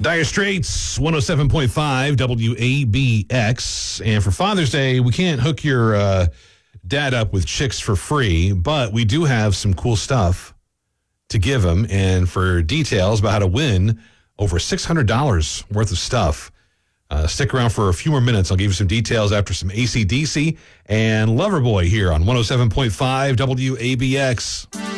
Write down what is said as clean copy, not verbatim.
Dire Straits, 107.5 WABX. And for Father's Day, we can't hook your dad up with chicks for free, but we do have some cool stuff to give him. And for details about how to win over $600 worth of stuff, stick around for a few more minutes. I'll give you some details after some AC/DC and Loverboy here on 107.5 WABX.